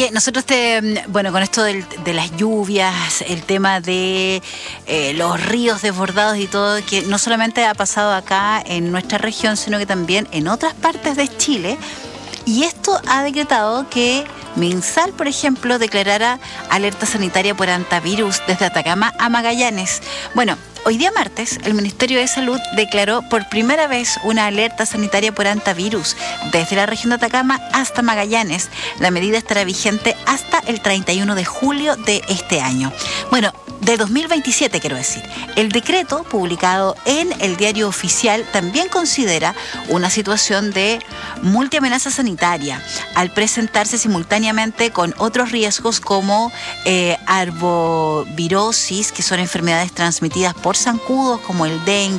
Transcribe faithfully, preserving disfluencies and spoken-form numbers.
Oye, nosotros te, bueno, con esto del, de las lluvias, el tema de eh, los ríos desbordados y todo, que no solamente ha pasado acá en nuestra región, sino que también en otras partes de Chile. Y esto ha decretado que MinSal, por ejemplo, declarara alerta sanitaria por hantavirus desde Atacama a Magallanes. Bueno, hoy día martes, el Ministerio de Salud declaró por primera vez una alerta sanitaria por hantavirus desde la región de Atacama hasta Magallanes. La medida estará vigente hasta el treinta y uno de julio de este año. Bueno, de dos mil veintisiete, quiero decir. El decreto, publicado en el Diario Oficial, también considera una situación de multiamenaza sanitaria al presentarse simultáneamente con otros riesgos como eh, arbovirosis, que son enfermedades transmitidas por zancudos como el dengue,